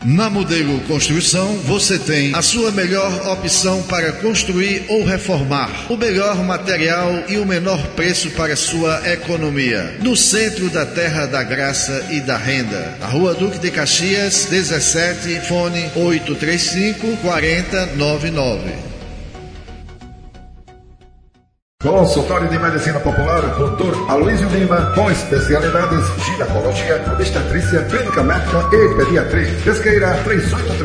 Na Modelo Construção, você tem a sua melhor opção para construir ou reformar. O melhor material e o menor preço para sua economia. No centro da Terra da Graça e da Renda. Na Rua Duque de Caxias, 17, fone 835-4099. Consultório de Medicina Popular, Dr. Aloysio Lima, com especialidades ginecologia, obstetrícia, clínica médica e pediatria. Pesqueira 38